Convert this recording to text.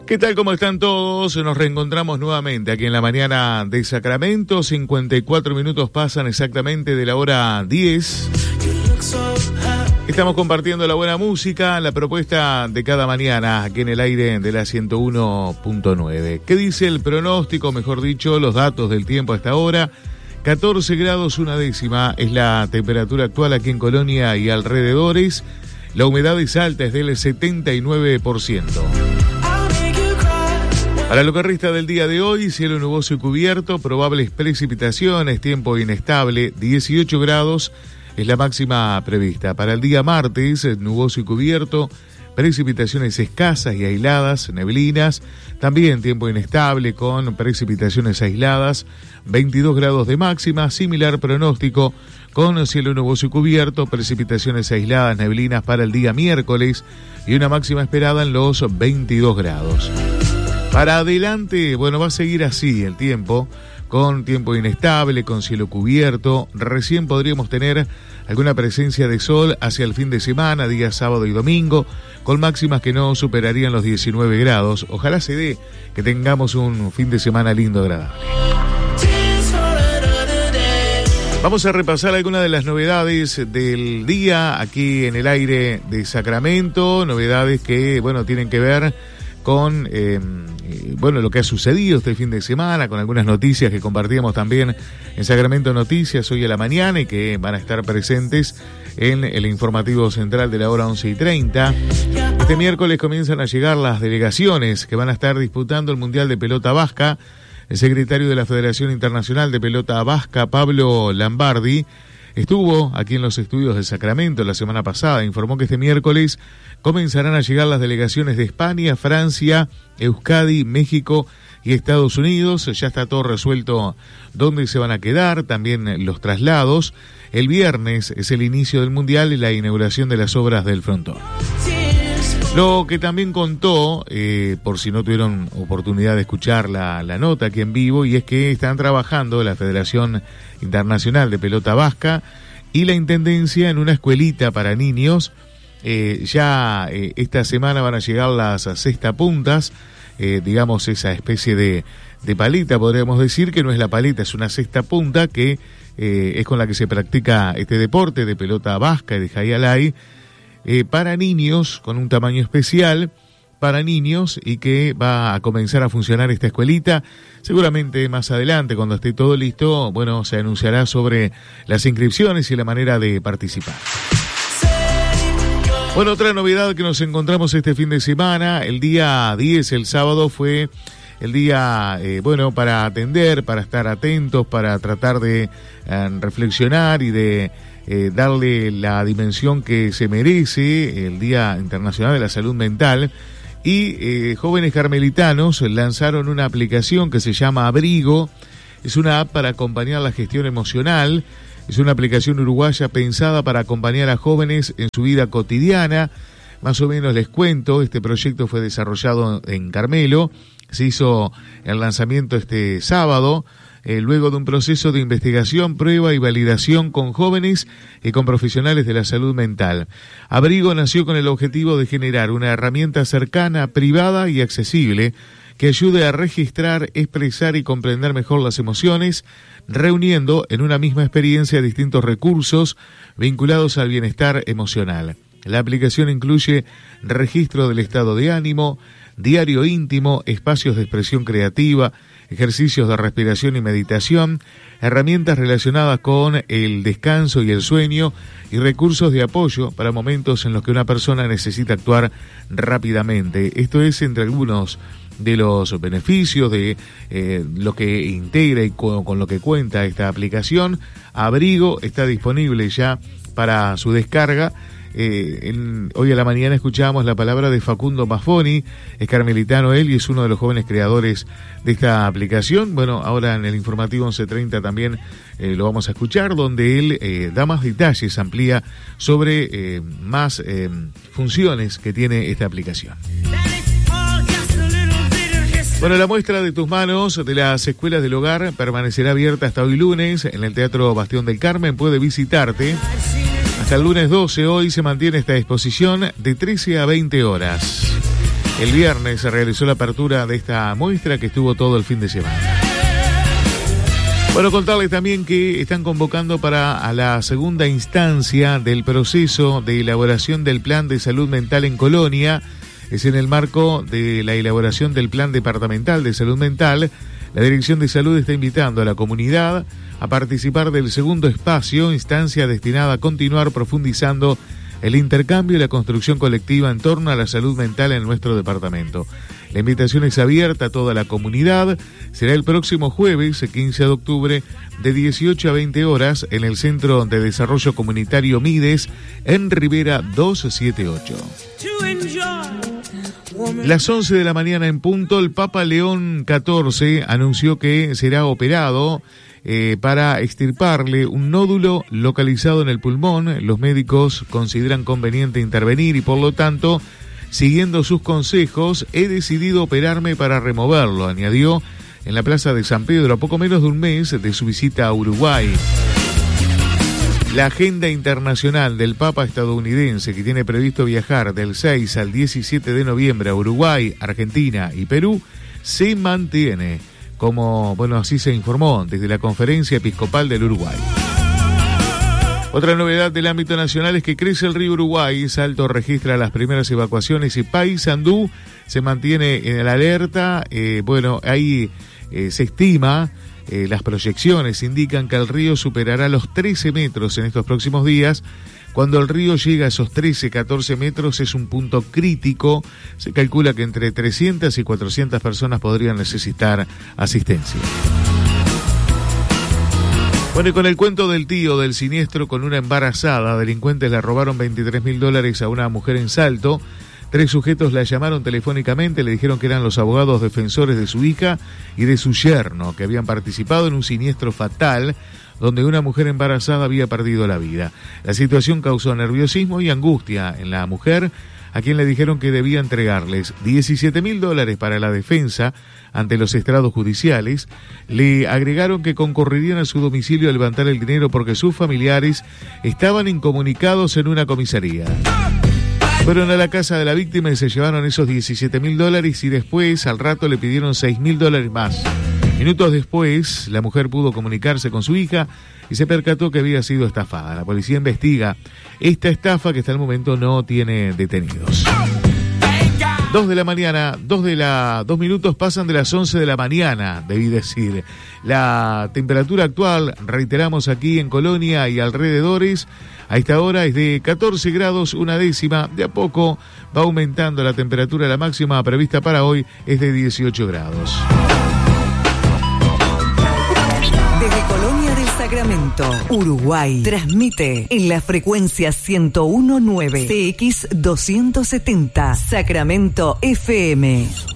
¿Qué tal? ¿Cómo están todos? Nos reencontramos nuevamente aquí en la mañana de Sacramento. 54 minutos pasan exactamente de la hora 10. Estamos compartiendo la buena música, la propuesta de cada mañana aquí en el aire de la 101.9. ¿Qué dice el pronóstico? Mejor dicho, los datos del tiempo hasta ahora. 14 grados 1/10 es la temperatura actual aquí en Colonia y alrededores. La humedad es alta, es del 79%. Para lo que resta del día de hoy, cielo nuboso y cubierto, probables precipitaciones, tiempo inestable, 18 grados es la máxima prevista. Para el día martes, nuboso y cubierto, precipitaciones escasas y aisladas, neblinas, también tiempo inestable con precipitaciones aisladas, 22 grados de máxima, similar pronóstico con cielo nuboso y cubierto, precipitaciones aisladas, neblinas para el día miércoles y una máxima esperada en los 22 grados. Para adelante, bueno, va a seguir así el tiempo, con tiempo inestable, con cielo cubierto. Recién podríamos tener alguna presencia de sol hacia el fin de semana, día sábado y domingo, con máximas que no superarían los 19 grados. Ojalá se dé que tengamos un fin de semana lindo, agradable. Vamos a repasar algunas de las novedades del día aquí en el aire de Sacramento, novedades que, bueno, tienen que ver con lo que ha sucedido este fin de semana, con algunas noticias que compartíamos también en Sacramento Noticias hoy a la mañana y que van a estar presentes en el informativo central de la hora 11:30. Este miércoles comienzan a llegar las delegaciones que van a estar disputando el Mundial de Pelota Vasca. El secretario de la Federación Internacional de Pelota Vasca, Pablo Lambardi, estuvo aquí en los estudios de Sacramento la semana pasada. Informó que este miércoles comenzarán a llegar las delegaciones de España, Francia, Euskadi, México y Estados Unidos. Ya está todo resuelto dónde se van a quedar, también los traslados. El viernes es el inicio del Mundial y la inauguración de las obras del frontón. Lo que también contó, por si no tuvieron oportunidad de escuchar la nota aquí en vivo, y es que están trabajando la Federación Internacional de Pelota Vasca y la Intendencia en una escuelita para niños. Esta semana van a llegar las cestapuntas, digamos esa especie de palita, podríamos decir, que no es la paleta, es una cestapunta que es con la que se practica este deporte de pelota vasca y de jaialai, para niños, con un tamaño especial para niños, y que va a comenzar a funcionar esta escuelita. Seguramente más adelante, cuando esté todo listo, bueno, se anunciará sobre las inscripciones y la manera de participar. Bueno, otra novedad que nos encontramos este fin de semana, el día 10, el sábado, fue el día, para atender, para estar atentos, para tratar de reflexionar y de darle la dimensión que se merece, el Día Internacional de la Salud Mental. Y jóvenes carmelitanos lanzaron una aplicación que se llama Abrigo. Es una app para acompañar la gestión emocional. Es una aplicación uruguaya pensada para acompañar a jóvenes en su vida cotidiana. Más o menos les cuento, este proyecto fue desarrollado en Carmelo. Se hizo el lanzamiento este sábado, luego de un proceso de investigación, prueba y validación con jóvenes y con profesionales de la salud mental. Abrigo nació con el objetivo de generar una herramienta cercana, privada y accesible que ayude a registrar, expresar y comprender mejor las emociones, reuniendo en una misma experiencia distintos recursos vinculados al bienestar emocional. La aplicación incluye registro del estado de ánimo, diario íntimo, espacios de expresión creativa, ejercicios de respiración y meditación, herramientas relacionadas con el descanso y el sueño y recursos de apoyo para momentos en los que una persona necesita actuar rápidamente. Esto es entre algunos de los beneficios de lo que integra y con lo que cuenta esta aplicación. Abrigo está disponible ya para su descarga. Hoy a la mañana escuchábamos la palabra de Facundo Maffoni, es carmelitano él y es uno de los jóvenes creadores de esta aplicación. Bueno, ahora en el informativo 11:30 también lo vamos a escuchar, donde él da más detalles, amplía sobre más funciones que tiene esta aplicación. Bueno, la muestra de tus manos de las escuelas del hogar permanecerá abierta hasta hoy lunes en el Teatro Bastión del Carmen. Puede visitarte hasta el lunes 12. Hoy se mantiene esta exposición de 13 a 20 horas. El viernes se realizó la apertura de esta muestra que estuvo todo el fin de semana. Bueno, contarles también que están convocando a la segunda instancia del proceso de elaboración del Plan de Salud Mental en Colonia. Es en el marco de la elaboración del Plan Departamental de Salud Mental. La Dirección de Salud está invitando a la comunidad a participar del segundo espacio, instancia destinada a continuar profundizando el intercambio y la construcción colectiva en torno a la salud mental en nuestro departamento. La invitación es abierta a toda la comunidad. Será el próximo jueves, 15 de octubre, de 18 a 20 horas, en el Centro de Desarrollo Comunitario Mides, en Rivera 278. Las 11 de la mañana en punto, el Papa León XIV anunció que será operado para extirparle un nódulo localizado en el pulmón. Los médicos consideran conveniente intervenir y, por lo tanto, siguiendo sus consejos, he decidido operarme para removerlo, añadió en la Plaza de San Pedro a poco menos de un mes de su visita a Uruguay. La agenda internacional del Papa estadounidense, que tiene previsto viajar del 6 al 17 de noviembre a Uruguay, Argentina y Perú, se mantiene, como, así se informó desde la Conferencia Episcopal del Uruguay. Otra novedad del ámbito nacional es que crece el río Uruguay. Salto registra las primeras evacuaciones y Paysandú se mantiene en la alerta. Ahí se estima, las proyecciones indican que el río superará los 13 metros en estos próximos días. Cuando el río llega a esos 13, 14 metros es un punto crítico. Se calcula que entre 300 y 400 personas podrían necesitar asistencia. Bueno, y con el cuento del tío del siniestro con una embarazada, delincuentes le robaron $23.000 a una mujer en Salto. 3 sujetos la llamaron telefónicamente, le dijeron que eran los abogados defensores de su hija y de su yerno, que habían participado en un siniestro fatal donde una mujer embarazada había perdido la vida. La situación causó nerviosismo y angustia en la mujer, a quien le dijeron que debía entregarles $17.000 para la defensa ante los estrados judiciales. Le agregaron que concurrirían a su domicilio a levantar el dinero porque sus familiares estaban incomunicados en una comisaría. Fueron a la casa de la víctima y se llevaron esos $17.000 y después, al rato, le pidieron $6.000 más. Minutos después, la mujer pudo comunicarse con su hija y se percató que había sido estafada. La policía investiga esta estafa que hasta el momento no tiene detenidos. 2 de la mañana, 2 minutos pasan de las 11 de la mañana, debí decir. La temperatura actual, reiteramos aquí en Colonia y alrededores, a esta hora es de 14 grados, 1 décima. De a poco va aumentando la temperatura. La máxima prevista para hoy es de 18 grados. Desde Colonia del Sacramento, Uruguay, transmite en la frecuencia 101.9 CX 270 Sacramento FM.